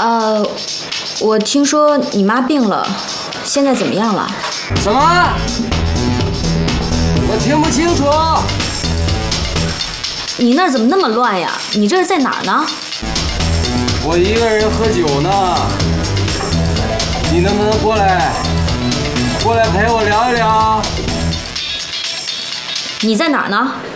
我听说你妈病了，现在怎么样了？ 什么？我听不清楚。 你那儿怎么那么乱呀？你这是在哪儿呢？ 我一个人喝酒呢。你能不能过来陪我聊一聊？ 你在哪儿呢？